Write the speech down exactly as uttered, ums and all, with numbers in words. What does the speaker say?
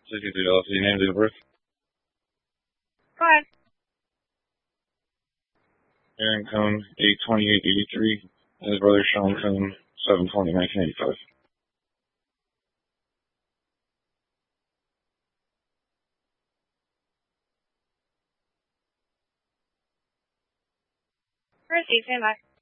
sixty-three L L C, name, date of birth. Go ahead. Aaron Cohn, eight twenty-eight eighty-three. His brother Sean Cohn, seven twenty nineteen eighty-five. Receive, stand by.